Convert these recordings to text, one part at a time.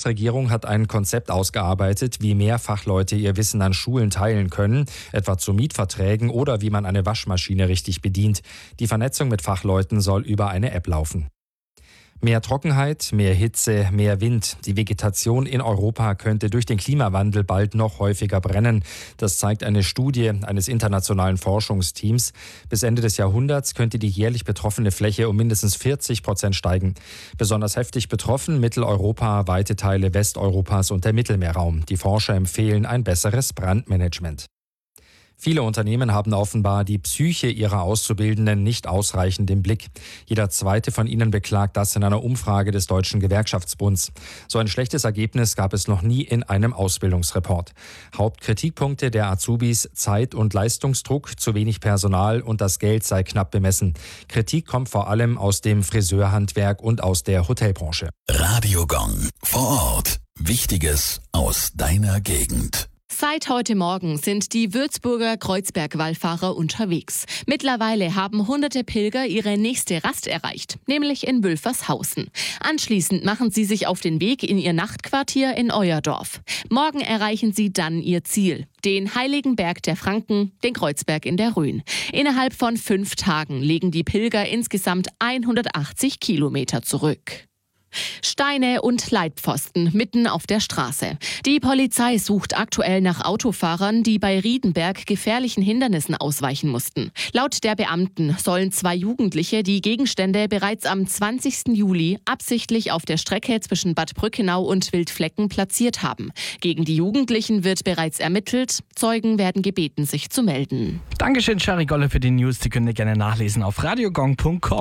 Bundesregierung hat ein Konzept ausgearbeitet, wie mehr Fachleute ihr Wissen an Schulen teilen können, etwa zu Mietverträgen oder wie man eine Waschmaschine richtig bedient. Die Vernetzung mit Fachleuten soll über eine App laufen. Mehr Trockenheit, mehr Hitze, mehr Wind. Die Vegetation in Europa könnte durch den Klimawandel bald noch häufiger brennen. Das zeigt eine Studie eines internationalen Forschungsteams. Bis Ende des Jahrhunderts könnte die jährlich betroffene Fläche um mindestens 40% steigen. Besonders heftig betroffen Mitteleuropa, weite Teile Westeuropas und der Mittelmeerraum. Die Forscher empfehlen ein besseres Brandmanagement. Viele Unternehmen haben offenbar die Psyche ihrer Auszubildenden nicht ausreichend im Blick. Jeder zweite von ihnen beklagt das in einer Umfrage des Deutschen Gewerkschaftsbunds. So ein schlechtes Ergebnis gab es noch nie in einem Ausbildungsreport. Hauptkritikpunkte der Azubis: Zeit- und Leistungsdruck, zu wenig Personal und das Geld sei knapp bemessen. Kritik kommt vor allem aus dem Friseurhandwerk und aus der Hotelbranche. Radio Gong. Vor Ort. Wichtiges aus deiner Gegend. Seit heute Morgen sind die Würzburger Kreuzberg-Wallfahrer unterwegs. Mittlerweile haben hunderte Pilger ihre nächste Rast erreicht, nämlich in Wülfershausen. Anschließend machen sie sich auf den Weg in ihr Nachtquartier in Euerdorf. Morgen erreichen sie dann ihr Ziel, den Heiligen Berg der Franken, den Kreuzberg in der Rhön. Innerhalb von 5 Tagen legen die Pilger insgesamt 180 Kilometer zurück. Steine und Leitpfosten mitten auf der Straße. Die Polizei sucht aktuell nach Autofahrern, die bei Riedenberg gefährlichen Hindernissen ausweichen mussten. Laut der Beamten sollen 2 Jugendliche die Gegenstände bereits am 20. Juli absichtlich auf der Strecke zwischen Bad Brückenau und Wildflecken platziert haben. Gegen die Jugendlichen wird bereits ermittelt. Zeugen werden gebeten, sich zu melden. Dankeschön, Shari Golle, für die News. Die könnt ihr gerne nachlesen auf radiogong.com.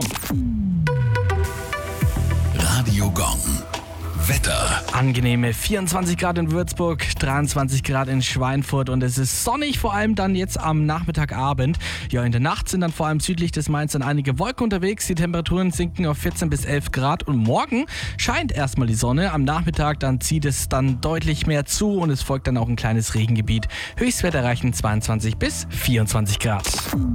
Radio Gong. Wetter. Angenehme 24 Grad in Würzburg, 23 Grad in Schweinfurt und es ist sonnig, vor allem dann jetzt am Nachmittagabend. Ja, in der Nacht sind dann vor allem südlich des Mains dann einige Wolken unterwegs. Die Temperaturen sinken auf 14 bis 11 Grad und morgen scheint erstmal die Sonne. Am Nachmittag dann zieht es dann deutlich mehr zu und es folgt dann auch ein kleines Regengebiet. Höchstwert erreichen 22 bis 24 Grad.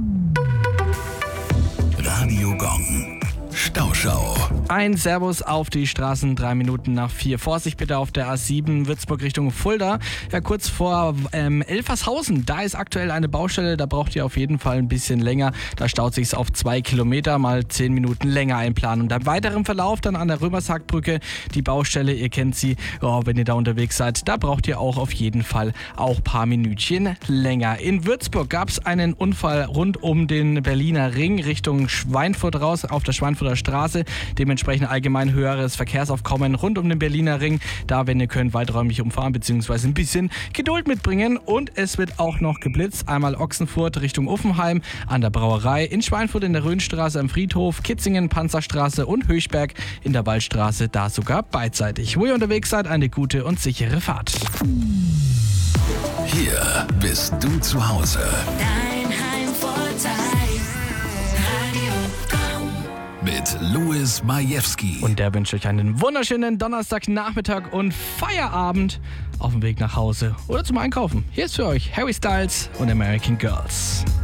Radio Gong. Stauschau. Ein Servus auf die Straßen, 3 Minuten nach 4. Vorsicht bitte auf der A7 Würzburg Richtung Fulda. Ja, kurz vor Elfershausen, da ist aktuell eine Baustelle, da braucht ihr auf jeden Fall ein bisschen länger. Da staut sich's auf 2 Kilometer, mal 10 Minuten länger einplanen. Und im weiteren Verlauf dann an der Römershackbrücke die Baustelle, ihr kennt sie, wenn ihr da unterwegs seid, da braucht ihr auch auf jeden Fall auch ein paar Minütchen länger. In Würzburg gab's einen Unfall rund um den Berliner Ring Richtung Schweinfurt raus, auf der Schweinfurter Straße. Dementsprechend allgemein höheres Verkehrsaufkommen rund um den Berliner Ring. Da, wenn ihr könnt, weiträumig umfahren bzw. ein bisschen Geduld mitbringen. Und es wird auch noch geblitzt. Einmal Ochsenfurt Richtung Uffenheim an der Brauerei, in Schweinfurt in der Rhönstraße am Friedhof, Kitzingen, Panzerstraße und Höchberg in der Waldstraße, da sogar beidseitig. Wo ihr unterwegs seid, eine gute und sichere Fahrt. Hier bist du zu Hause. Dein Heimvorteil. Mit Louis Majewski. Und der wünscht euch einen wunderschönen Donnerstagnachmittag und Feierabend auf dem Weg nach Hause oder zum Einkaufen. Hier ist für euch Harry Styles und American Girls.